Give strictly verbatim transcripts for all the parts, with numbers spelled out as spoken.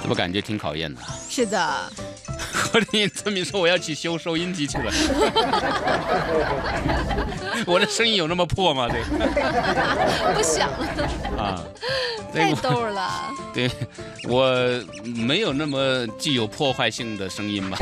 这不感觉挺考验的？ 是的。 我听村民说我要去修收音机去了。我的声音有那么破吗？对。 不想啊， 太逗了。 对，我没有那么具有破坏性的声音吧。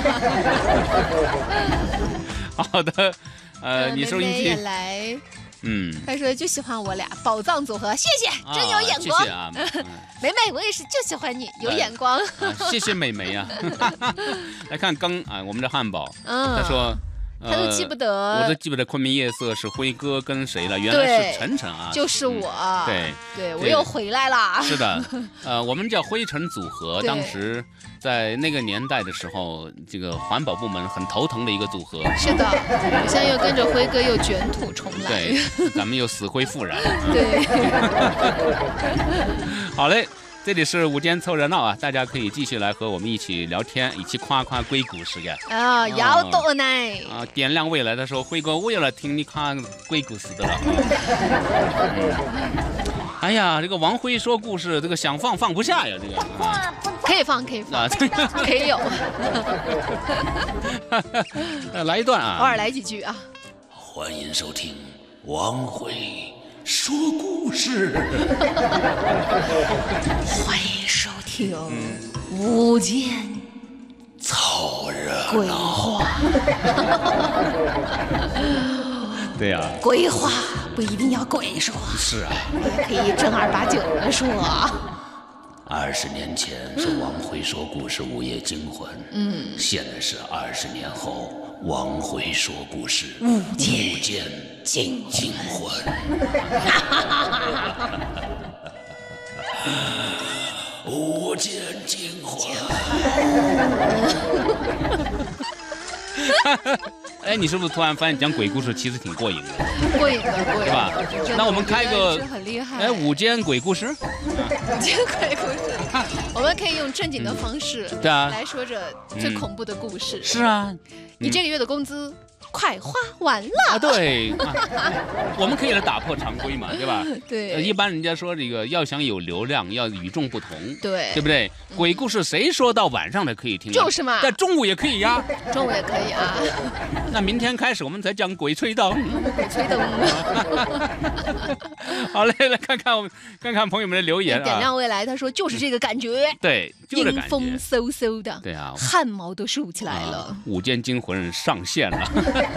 好的，呃，你收音机也来。 嗯， 他说就喜欢我俩宝藏组合，谢谢，真有眼光。 谢谢啊， 梅梅，我也是就喜欢你，有眼光。 谢谢美眉啊。来看刚啊，我们的汉堡，他说。 他都记不得， 我都记不得昆明夜色是辉哥跟谁了，原来是晨晨啊， 就是我， 对对，我又回来了。 是的，呃，我们叫灰尘组合，当时在那个年代的时候，这个环保部门很头疼的一个组合。 是的，好像又跟着辉哥又卷土重来， 对，咱们又死灰复燃。 对， 好嘞。这里是午间凑热闹啊，大家可以继续来和我们一起聊天，一起夸夸鬼故事呀。 啊，要多呢。 啊，点亮未来的时候，辉哥为了听你看鬼故事的了。嗯、哎呀，这个王辉说故事，这个想放放不下呀，这个。啊、 可以放，可以放，啊、可以有。 来一段啊， 偶尔来几句啊。 欢迎收听王辉说故事。 欢迎收听午间凑热鬼话。 对呀、啊， 鬼话不一定要鬼说， 是啊， 也可以正儿八经的说。 二十年前是王辉说故事午夜惊魂，嗯，现在是二十年后王辉说故事午间午间惊惊魂。午间惊魂。 哎，你是不是突然发现讲鬼故事其实挺过瘾的？ 过瘾的，过瘾， 对吧？那我们开个很厉害。 哎，午间鬼故事。 午间鬼故事，我们可以用正经的方式， 对啊， 来说着最恐怖的故事。 是啊， 你这个月的工资快花完了啊！对，我们可以来打破常规嘛，对吧？ 对， 一般人家说这个要想有流量，要与众不同， 对， 对不对？鬼故事谁说到晚上才可以听？ 就是嘛， 在中午也可以呀， 中午也可以啊。 那明天开始我们才讲鬼吹灯， 鬼吹灯。 好嘞，来看看我们看看朋友们的留言啊。 点亮未来，他说就是这个感觉， 对，就是感觉， 阴风嗖嗖的， 对啊， 汗毛都竖起来了。 午间惊魂上线了。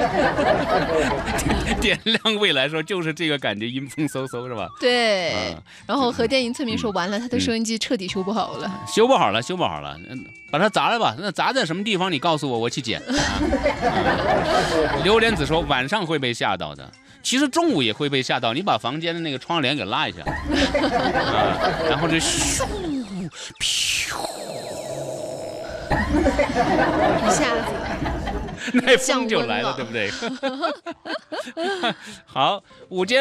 点亮未来说就是这个感觉，阴风嗖嗖是吧？ 对。啊、然后和电影村民说完了，他的收音机彻底修不好了， 嗯、修不好了，修不好了，嗯，把它砸了吧。那砸在什么地方？你告诉我，我去捡。啊嗯、榴莲子说晚上会被吓到的，其实中午也会被吓到。你把房间的那个窗帘给拉一下，啊、然后就咻噗， 一下子。 那风就来了，对不对？好，午间。